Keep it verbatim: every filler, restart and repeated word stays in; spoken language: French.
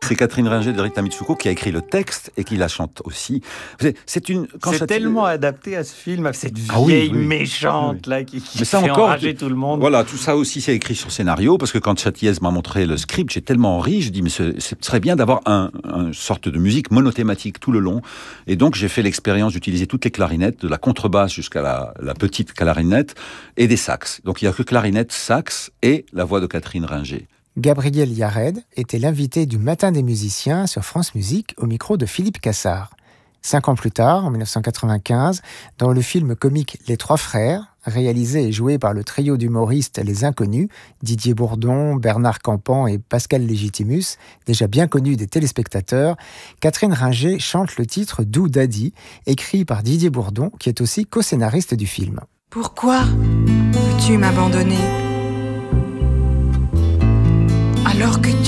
C'est Catherine Ringer de Rita Mitsuko qui a écrit le texte et qui la chante aussi. C'est une. Quand c'est Châtillon... tellement adapté à ce film, avec cette ah vieille oui, oui. méchante oui. là qui, qui Mais ça fait encore, enrager tout le monde. Voilà, tout ça aussi c'est écrit sur scénario parce que quand Châtillaise m'a montré le script, j'ai tellement ri, je dis mais ce, ce serait bien d'avoir un, un sorte de musique monothématique tout le long. Et donc j'ai fait l'expérience d'utiliser toutes les clarinettes, de la contrebasse jusqu'à la, la petite clarinette et des sax. Donc il n'y a que clarinette, sax et la voix de Catherine Ringer. Gabriel Yared était l'invité du Matin des musiciens sur France Musique au micro de Philippe Cassard. Cinq ans plus tard, en dix-neuf cent quatre-vingt-quinze, dans le film comique Les Trois Frères, réalisé et joué par le trio d'humoristes Les Inconnus, Didier Bourdon, Bernard Campan et Pascal Légitimus, déjà bien connus des téléspectateurs, Catherine Ringer chante le titre Dou Daddy, écrit par Didier Bourdon, qui est aussi co-scénariste du film. Pourquoi veux-tu m'abandonner alors que tu